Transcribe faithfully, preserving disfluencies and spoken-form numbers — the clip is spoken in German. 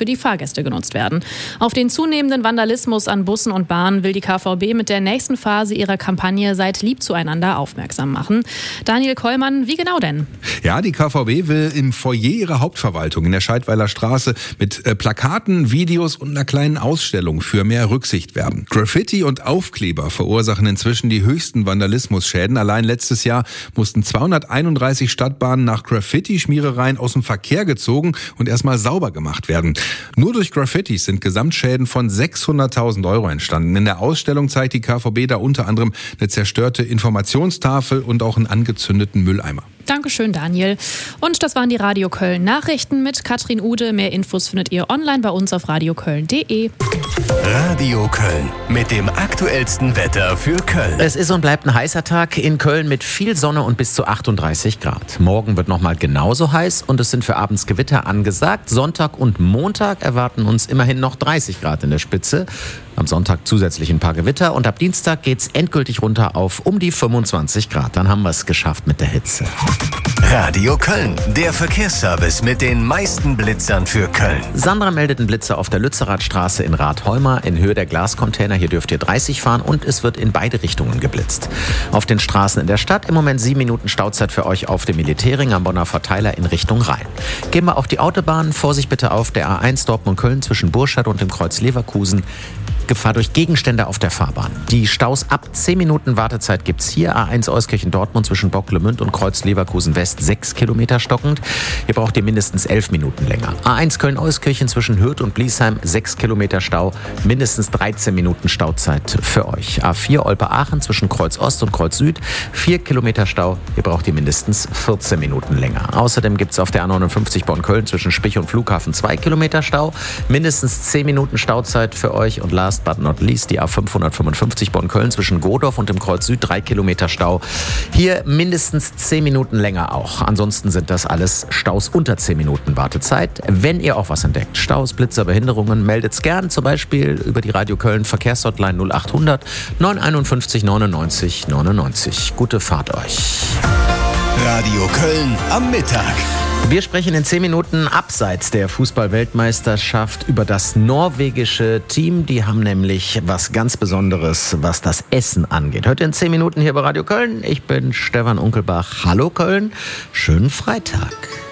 für die Fahrgäste genutzt werden. Auf den zunehmenden Vandalismus an Bussen und Bahnen will die K V B mit der nächsten Phase ihrer Kampagne Seid lieb zueinander aufmerksam machen. Daniel Kollmann, wie genau denn? Ja, die K V B will im Foyer ihrer Hauptverwaltung in der Scheidweiler Straße mit äh, Plakaten, Videos und einer kleinen Ausstellung für mehr Rücksicht werben. Graffiti und Aufkleber verursachen inzwischen die höchsten Vandalismusschäden. Allein letztes Jahr mussten zweihunderteinunddreißig Stadtbahnen nach Graffiti-Schmierereien aus dem Verkehr gezogen und erstmal sauber gemacht werden. Nur durch Graffitis sind Gesamtschäden von sechshunderttausend Euro entstanden. In der Ausstellung zeigt die K V B da unter anderem eine zerstörte Informationstafel und auch einen angezündeten Mülleimer. Dankeschön, Daniel. Und das waren die Radio Köln Nachrichten mit Katrin Ude. Mehr Infos findet ihr online bei uns auf radioköln punkt de. Radio Köln mit dem aktuellsten Wetter für Köln. Es ist und bleibt ein heißer Tag in Köln mit viel Sonne und bis zu achtunddreißig Grad. Morgen wird nochmal genauso heiß und es sind für abends Gewitter angesagt. Sonntag und Montag erwarten uns immerhin noch dreißig Grad in der Spitze. Am Sonntag zusätzlich ein paar Gewitter und ab Dienstag geht's endgültig runter auf um die fünfundzwanzig Grad. Dann haben wir es geschafft mit der Hitze. Radio Köln, der Verkehrsservice mit den meisten Blitzern für Köln. Sandra meldet einen Blitzer auf der Lützerathstraße in Rathholmer in Höhe der Glascontainer. Hier dürft ihr dreißig fahren und es wird in beide Richtungen geblitzt. Auf den Straßen in der Stadt im Moment sieben Minuten Stauzeit für euch auf dem Militärring am Bonner Verteiler in Richtung Rhein. Gehen wir auf die Autobahn. Vorsicht bitte auf der A eins Dortmund-Köln zwischen Burscheid und dem Kreuz Leverkusen. Gefahr durch Gegenstände auf der Fahrbahn. Die Staus ab zehn Minuten Wartezeit gibt's hier. A eins Euskirchen-Dortmund zwischen Bocklemünd und Kreuz Leverkusen-West sechs Kilometer stockend. Hier braucht ihr mindestens elf Minuten länger. A eins Köln-Euskirchen zwischen Hürth und Bliesheim sechs Kilometer Stau. Mindestens dreizehn Minuten Stauzeit für euch. A vier Olpe-Aachen zwischen Kreuz Ost und Kreuz Süd vier Kilometer Stau. Hier braucht ihr mindestens vierzehn Minuten länger. Außerdem gibt's auf der A neunundfünfzig Bonn-Köln zwischen Spich und Flughafen zwei Kilometer Stau. Mindestens zehn Minuten Stauzeit für euch und last but not least die A fünfhundertfünfundfünfzig Bonn-Köln zwischen Godorf und dem Kreuz Süd drei Kilometer Stau. Hier mindestens zehn Minuten länger auch. Ansonsten sind das alles Staus unter zehn Minuten Wartezeit. Wenn ihr auch was entdeckt, Staus, Blitzer, Behinderungen, meldet's gern, zum Beispiel über die Radio Köln Verkehrshotline null achthundert neunhunderteinundfünfzig neunundneunzig neunundneunzig. Gute Fahrt euch. Radio Köln am Mittag. Wir sprechen in zehn Minuten abseits der Fußball-Weltmeisterschaft über das norwegische Team. Die haben nämlich was ganz Besonderes, was das Essen angeht. Heute in zehn Minuten hier bei Radio Köln. Ich bin Stefan Unkelbach. Hallo Köln, schönen Freitag.